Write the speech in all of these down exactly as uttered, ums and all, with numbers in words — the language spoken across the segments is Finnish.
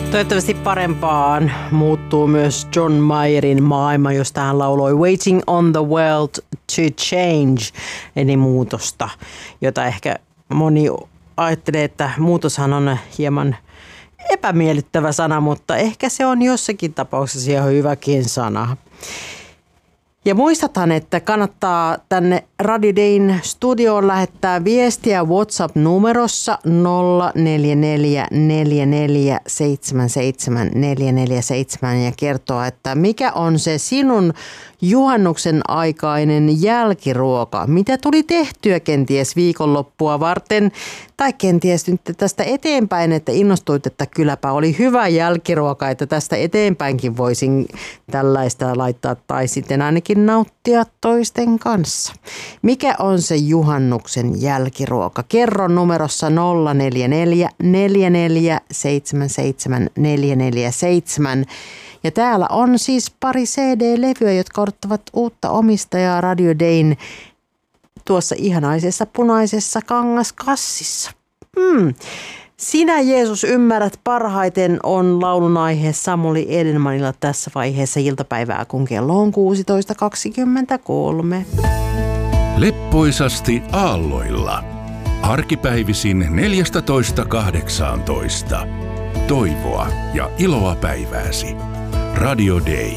Toivottavasti parempaan muuttuu myös John Mayerin maailma, josta hän lauloi Waiting on the World to Change, eli muutosta, jota ehkä moni ajattelee, että muutoshan on hieman epämiellyttävä sana, mutta ehkä se on jossakin tapauksessa ihan hyväkin sana. Ja muistathan, että kannattaa tänne Radio Dayn studioon lähettää viestiä WhatsApp-numerossa nolla neljä neljä neljä neljä seitsemän seitsemän neljä neljä seitsemän ja kertoa, että mikä on se sinun juhannuksen aikainen jälkiruoka. Mitä tuli tehtyä kenties viikonloppua varten tai kenties nyt tästä eteenpäin, että innostuit, että kylläpä oli hyvä jälkiruoka, että tästä eteenpäinkin voisin tällaista laittaa tai sitten ainakin nauttia toisten kanssa. Mikä on se juhannuksen jälkiruoka? Kerro numerossa nolla neljä neljä neljä neljä seitsemän seitsemän neljä neljä seitsemän. Ja täällä on siis pari C D-levyä, jotka odottavat uutta omistajaa Radio Dayn tuossa ihanaisessa punaisessa kangaskassissa. Hmm. Sinä, Jeesus, ymmärrät parhaiten on laulun aihe Samuli Edelmanilla tässä vaiheessa iltapäivää, kun kello on kuusitoista kaksikymmentäkolme. Leppoisasti aalloilla. Arkipäivisin neljätoista kahdeksantoista. Toivoa ja iloa päivääsi. Radio Day.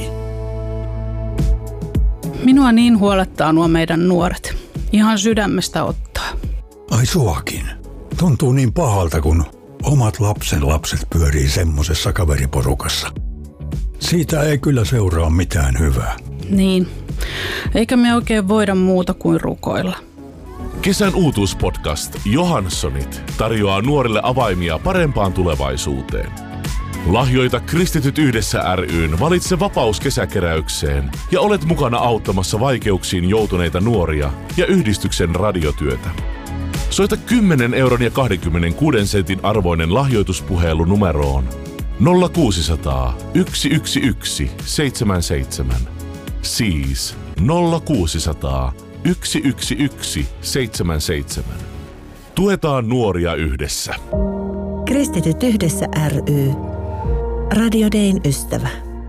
Minua niin huolettaa nuo meidän nuoret. Ihan sydämestä ottaa. Ai suakin. Tuntuu niin pahalta, kun omat lapsen lapset pyörii semmosessa kaveriporukassa. Siitä ei kyllä seuraa mitään hyvää. Niin. Eikä me oikein voida muuta kuin rukoilla. Kesän uutuuspodcast Johanssonit tarjoaa nuorille avaimia parempaan tulevaisuuteen. Lahjoita Kristityt yhdessä ry:n Valitse vapaus kesäkeräykseen ja olet mukana auttamassa vaikeuksiin joutuneita nuoria ja yhdistyksen radiotyötä. Soita kymmenen euron ja kaksikymmentäkuuden sentin arvoinen lahjoituspuhelu numeroon nolla kuusisataa yksi yksi yksi seitsemän seitsemän. Siis nolla kuusisataa yksi yksi yksi seitsemän seitsemän. Tuetaan nuoria yhdessä. Kristityt yhdessä ry. Radio Dayn ystävä.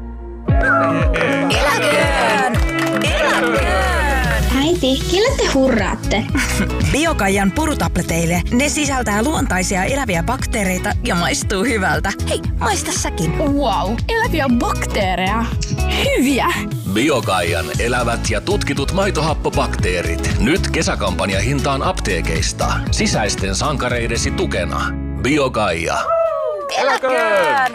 Eläköön! Eläköön! Äiti, kelle te hurraatte? Biokaijan purutableteille. Ne sisältää luontaisia eläviä bakteereita ja maistuu hyvältä. Hei, maista säkin. Wow, eläviä bakteereja. Hyviä! Biokaijan elävät ja tutkitut maitohappobakteerit. Nyt kesäkampanja hintaan apteekeista. Sisäisten sankareidesi tukena. Biokaija. Eläköön!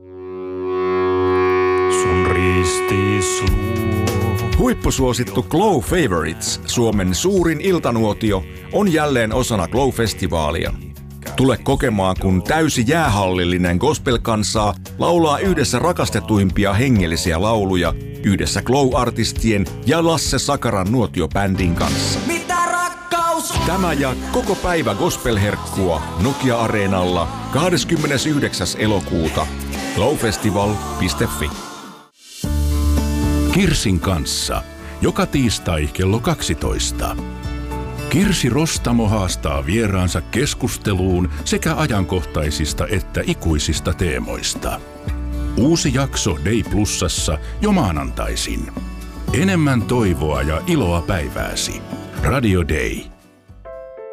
Sun ristis luo. Huippusuosittu Glow Favorites, Suomen suurin iltanuotio, on jälleen osana Glow-festivaalia. Tule kokemaan, kun täysi jäähallillinen gospel-kansaa laulaa yhdessä rakastetuimpia hengellisiä lauluja yhdessä Glow-artistien ja Lasse Sakaran nuotiobändin kanssa. Mitä rakkaus? Tämä ja koko päivä gospel-herkkua Nokia-areenalla kahdeskymmenesyhdeksäs elokuuta. glowfestival piste fi. Kirsin kanssa. Joka tiistai kello kaksitoista. Kirsi Rostamo haastaa vieraansa keskusteluun sekä ajankohtaisista että ikuisista teemoista. Uusi jakso Day Plusassa jo maanantaisin. Enemmän toivoa ja iloa päivääsi. Radio Day.